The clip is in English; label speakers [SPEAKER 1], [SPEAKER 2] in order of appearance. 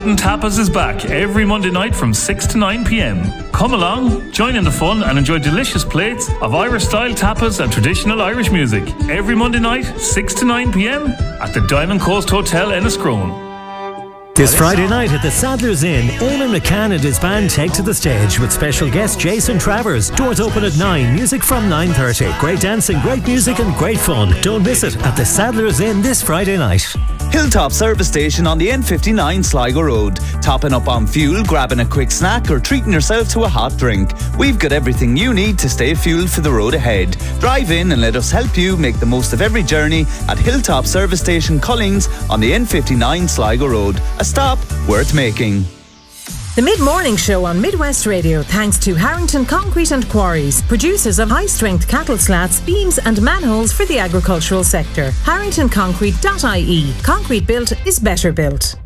[SPEAKER 1] Tapas is back every Monday night from 6 to 9 p.m. Come along, join in the fun and enjoy delicious plates of Irish-style tapas and traditional Irish music. Every Monday night, 6 to 9 p.m. at the Diamond Coast Hotel, Enniscrone.
[SPEAKER 2] This Friday night at the Sadler's Inn, Eamon McCann and his band take to the stage with special guest Jason Travers. Doors open at 9, music from 9:30. Great dancing, great music and great fun. Don't miss it at the Sadler's Inn this Friday night.
[SPEAKER 3] Hilltop Service Station on the N59 Sligo Road. Topping up on fuel, grabbing a quick snack or treating yourself to a hot drink. We've got everything you need to stay fueled for the road ahead. Drive in and let us help you make the most of every journey at Hilltop Service Station Cullings on the N59 Sligo Road. A stop worth making.
[SPEAKER 4] The Mid-Morning Show on Midwest Radio, thanks to Harrington Concrete and Quarries, producers of high-strength cattle slats, beams and manholes for the agricultural sector. HarringtonConcrete.ie. Concrete built is better built.